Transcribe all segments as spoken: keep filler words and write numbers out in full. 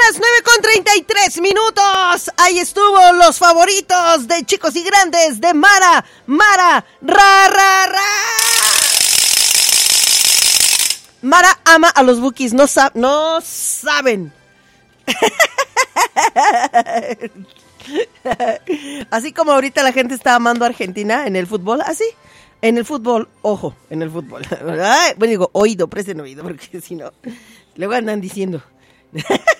las nueve con treinta y tres minutos. Ahí estuvo los favoritos de chicos y grandes de Mara, Mara, ra, ra, ra. Mara ama a los Bukis, no, sab- no saben. Así como ahorita la gente está amando a Argentina en el fútbol, así. En el fútbol, ojo, en el fútbol. Ay, bueno, digo, oído, presten oído, porque si no, luego andan diciendo. No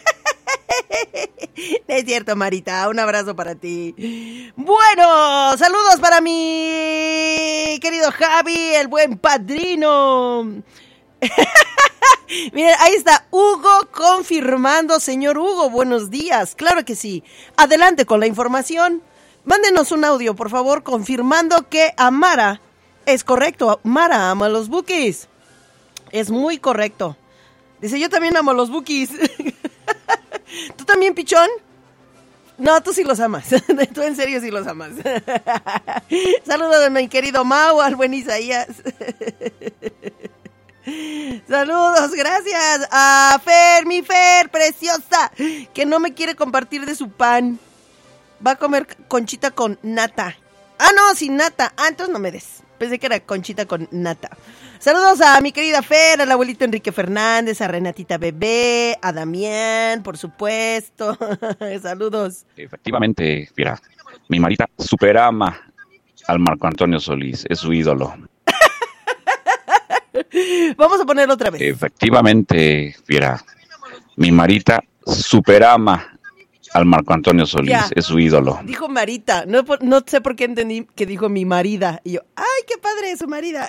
es cierto, Marita, un abrazo para ti. Bueno, saludos para mi querido Javi, el buen padrino. Miren, ahí está Hugo confirmando, señor Hugo, buenos días, claro que sí. Adelante con la información. Mándenos un audio, por favor, confirmando que Amara es correcto. Mara ama a los Bukis. Es muy correcto. Dice, yo también amo a los Bukis. ¿Tú también, pichón? No, tú sí los amas. Tú en serio sí los amas. Saludos a mi querido Mau, al buen Isaías. Saludos, gracias a Fer, mi Fer, preciosa, que no me quiere compartir de su pan. Va a comer conchita con nata. Ah, no, sin nata. Ah, entonces no me des. Pensé que era conchita con nata. Saludos a mi querida Fer, al abuelito Enrique Fernández, a Renatita Bebé, a Damián, por supuesto. Saludos. Efectivamente, mira, mi Marita superama al Marco Antonio Solís, es su ídolo. Vamos a ponerlo otra vez. Efectivamente, mira, mi Marita superama al Marco Antonio Solís, ya. Es su ídolo. Dijo Marita, no, no sé por qué entendí que dijo mi marida. Y yo, ¡ay, qué padre es su marida!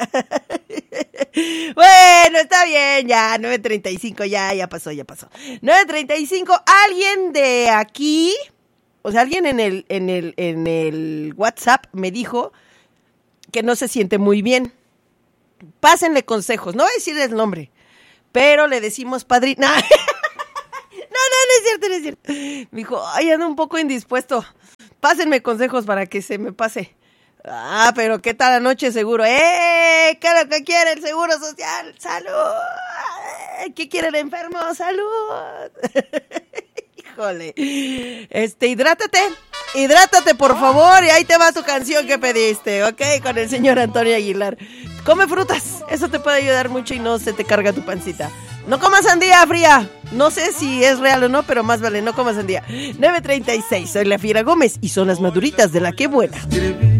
Bueno, está bien, ya, nueve treinta y cinco, ya, ya pasó, ya pasó. nueve treinta y cinco, alguien de aquí, o sea, alguien en el, en el, en el WhatsApp me dijo que no se siente muy bien. Pásenle consejos, no voy a decir el nombre, pero le decimos padrino. No, no, no es cierto, no es cierto. Me dijo, ay, ando un poco indispuesto. Pásenme consejos para que se me pase. Ah, pero ¿qué tal anoche seguro? ¡Eh! ¿Qué es lo que quiere el Seguro Social? ¡Salud! ¿Qué quiere el enfermo? ¡Salud! Híjole. Este, hidrátate. Hidrátate, por favor. Y ahí te va tu canción que pediste, ¿ok? Con el señor Antonio Aguilar. Come frutas. Eso te puede ayudar mucho y no se te carga tu pancita. No comas sandía fría. No sé si es real o no, pero más vale, no comas sandía. nueve treinta y seis. Soy la Fiera Gómez y son las maduritas de la que buena.